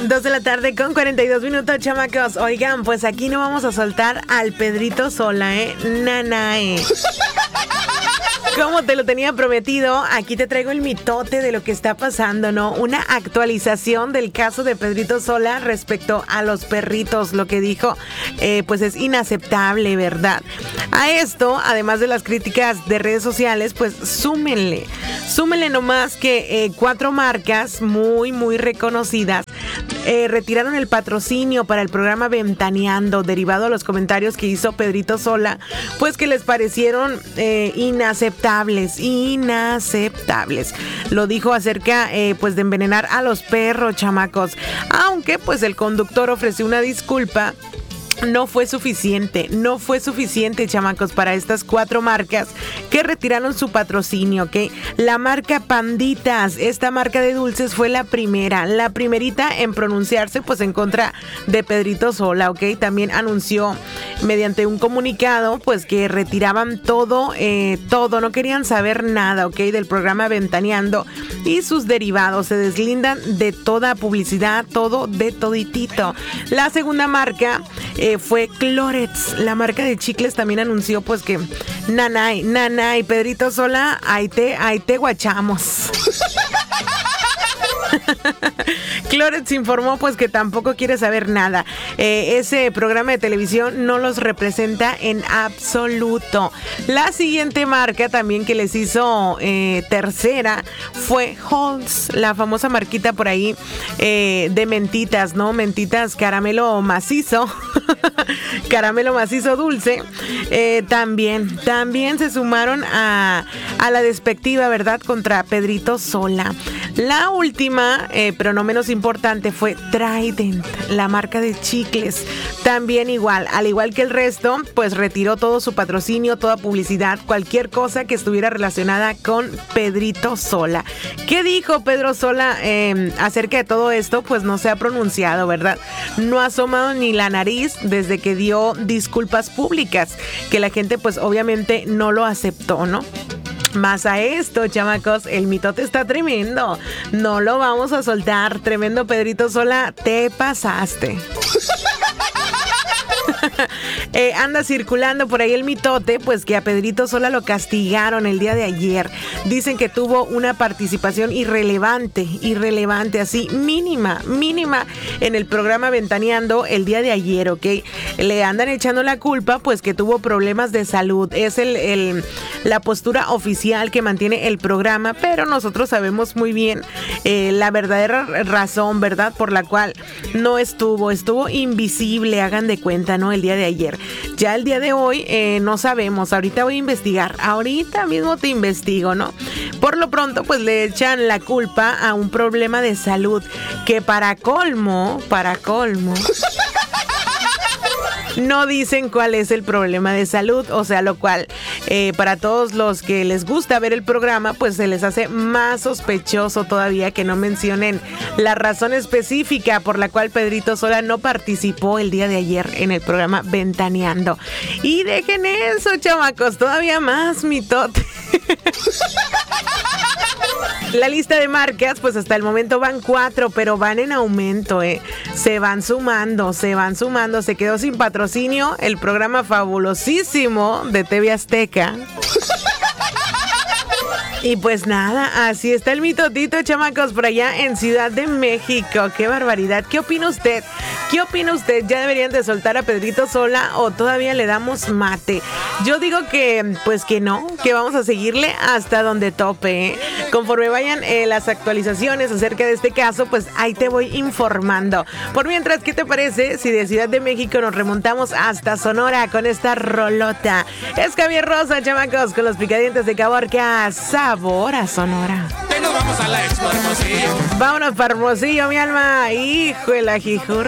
2 de la tarde con 42 minutos, chamacos. Oigan, pues aquí no vamos a soltar al Pedrito Sola, Nanae. Como te lo tenía prometido, aquí te traigo el mitote de lo que está pasando, ¿no? Una actualización del caso de Pedrito Sola respecto a los perritos. Lo que dijo, pues es inaceptable, ¿verdad? A esto, además de las críticas de redes sociales, pues súmenle nomás que 4 marcas muy reconocidas retiraron el patrocinio para el programa Ventaneando, derivado a los comentarios que hizo Pedrito Sola, pues que les parecieron inaceptables. Lo dijo acerca pues de envenenar a los perros, chamacos. Aunque pues el conductor ofreció una disculpa. No fue suficiente, chamacos, para estas 4 marcas que retiraron su patrocinio, ¿ok? La marca Panditas, esta marca de dulces fue la primerita en pronunciarse, pues, en contra de Pedrito Sola, ¿ok? También anunció mediante un comunicado, pues, que retiraban todo, no querían saber nada, ¿ok? Del programa Ventaneando y sus derivados, se deslindan de toda publicidad, todo de toditito. La segunda marca fue Clorets, la marca de chicles, también anunció pues que nanay, Pedrito Sola, ahí te guachamos. Clorets informó pues que tampoco quiere saber nada. Ese programa de televisión no los representa en absoluto. La siguiente marca también que les hizo tercera fue Halls, la famosa marquita por ahí de mentitas, ¿no? Mentitas caramelo macizo. Caramelo macizo dulce. También se sumaron a la despectiva, ¿verdad?, contra Pedrito Sola. La última, pero no menos importante, fue Trident, la marca de chicles. También igual, al igual que el resto, pues retiró todo su patrocinio, toda publicidad, cualquier cosa que estuviera relacionada con Pedrito Sola. ¿Qué dijo Pedro Sola acerca de todo esto? Pues no se ha pronunciado, ¿verdad? No ha asomado ni la nariz desde que dio disculpas públicas, que la gente pues obviamente no lo aceptó, ¿no? Más a esto, chamacos, el mitote está tremendo. No lo vamos a soltar. Tremendo Pedrito Sola, te pasaste. Anda circulando por ahí el mitote, pues que a Pedrito Sola lo castigaron el día de ayer. Dicen que tuvo una participación irrelevante, así, mínima en el programa Ventaneando el día de ayer, ¿ok? Le andan echando la culpa, pues que tuvo problemas de salud. Es la postura oficial que mantiene el programa, pero nosotros sabemos muy bien la verdadera razón, ¿verdad?, por la cual no estuvo invisible, hagan de cuenta, ¿no?, el día de ayer. Ya el día de hoy no sabemos, ahorita voy a investigar, ahorita mismo te investigo, ¿no? Por lo pronto, pues le echan la culpa a un problema de salud que para colmo, no dicen cuál es el problema de salud, o sea, lo cual para todos los que les gusta ver el programa, pues se les hace más sospechoso todavía que no mencionen la razón específica por la cual Pedrito Sola no participó el día de ayer en el programa Ventaneando. Y dejen eso, chamacos, todavía más mitote. La lista de marcas, pues hasta el momento van 4, pero van en aumento, Se van sumando. Se quedó sin patrocinio el programa fabulosísimo de TV Azteca. Y pues nada, así está el mitotito, chamacos, por allá en Ciudad de México. ¡Qué barbaridad! ¿Qué opina usted? ¿Ya deberían de soltar a Pedrito Sola o todavía le damos mate? Yo digo que, pues que no, que vamos a seguirle hasta donde tope, Conforme vayan las actualizaciones acerca de este caso, pues ahí te voy informando. Por mientras, ¿qué te parece si de Ciudad de México nos remontamos hasta Sonora con esta rolota? Es Javier Rosa, chamacos, con los picadientes de Caborca. Sabor a Sonora. Nos vamos a la Expo Hermosillo. Vámonos para Hermosillo, mi alma. Hijo de la jijur.